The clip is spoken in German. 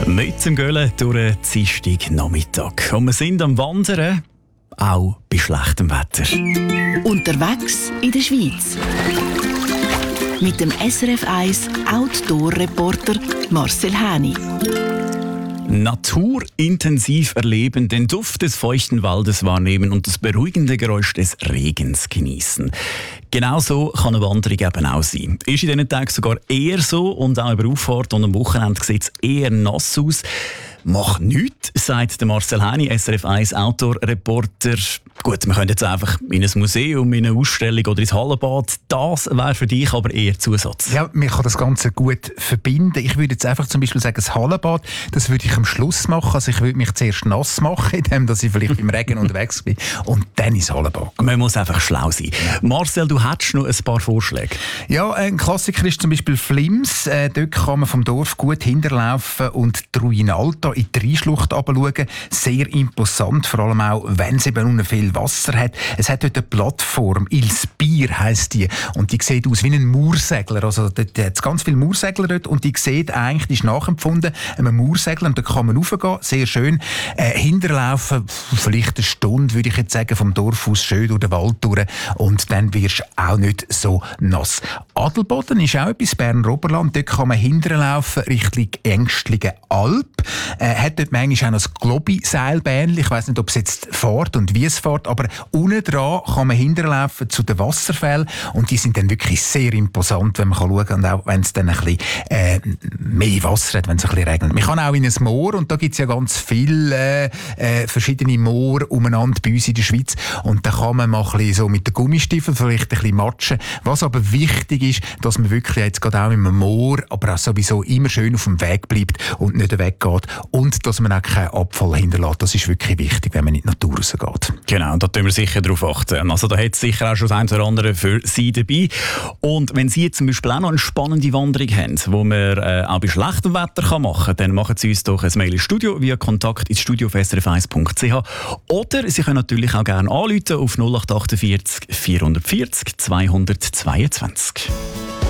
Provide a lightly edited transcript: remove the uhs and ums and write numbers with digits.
Mit dem Göllen durch den Dienstagnachmittag. Und wir sind am Wandern, auch bei schlechtem Wetter. Unterwegs in der Schweiz. Mit dem SRF 1 Outdoor-Reporter Marcel Häni. Natur intensiv erleben, den Duft des feuchten Waldes wahrnehmen und das beruhigende Geräusch des Regens genießen. Genauso kann eine Wanderung eben auch sein. Ist in diesen Tagen sogar eher so und auch über Auffahrt und am Wochenende sieht es eher nass aus. Macht nichts, sagt der Marcel Häni, SRF 1 Outdoor-Reporter. Gut, wir können jetzt einfach in ein Museum, in eine Ausstellung oder ins Hallenbad. Das wäre für dich aber eher Zusatz. Ja, man kann das Ganze gut verbinden. Ich würde jetzt einfach zum Beispiel sagen, das Hallenbad, das würde ich am Schluss machen. Also ich würde mich zuerst nass machen, indem dass ich vielleicht im Regen unterwegs bin und dann ins Hallenbad. Man muss einfach schlau sein. Marcel, du hättest noch ein paar Vorschläge. Ja, ein Klassiker ist zum Beispiel Flims. Dort kann man vom Dorf gut hinterlaufen und die Ruine Alta in die Rheinschlucht runterschauen. Sehr imposant, vor allem auch, wenn es eben noch viel Wasser hat. Es hat dort eine Plattform, Il Spir heisst die, und die sieht aus wie ein Mauersegler. Also dort hat es ganz viele Mauersegler dort und die sieht eigentlich, die ist nachempfunden, einem Mauersegler, und da kann man raufgehen, sehr schön. Hinterlaufen, vielleicht eine Stunde, würde ich jetzt sagen, vom Dorf aus schön durch den Wald durch, und dann wirst du auch nicht so nass. Adelboden ist auch etwas, Berner Oberland, dort kann man hinterlaufen Richtung Ängstlige Alp. Hat dort manchmal auch noch das Globi-Seilbähnchen. Ich weiss nicht, ob es jetzt fährt und wie es fährt, aber unten dran kann man hinterlaufen zu den Wasserfällen, und die sind dann wirklich sehr imposant, wenn man schauen kann, und auch wenn es dann ein bisschen mehr Wasser hat, wenn es ein bisschen regnet. Man kann auch in ein Moor, und da gibt es ja ganz viele verschiedene Moore umeinander bei uns in der Schweiz, und da kann man mal ein bisschen so mit den Gummistiefeln vielleicht ein bisschen matschen. Was aber wichtig ist, dass man wirklich jetzt gerade auch im Moor, aber auch sowieso immer schön auf dem Weg bleibt und nicht weggeht, und dass man auch keinen Abfall hinterlässt. Das ist wirklich wichtig, wenn man in die Natur rausgeht. Genau, da tun wir sicher darauf achten. Also da hat es sicher auch schon das eine oder andere für Sie dabei. Und wenn Sie jetzt zum Beispiel auch noch eine spannende Wanderung haben, die man auch bei schlechtem Wetter machen kann, dann machen Sie uns doch ein Mail ins Studio via Kontakt ins studio@srf1.ch. Oder Sie können natürlich auch gerne anrufen auf 0848 440 222.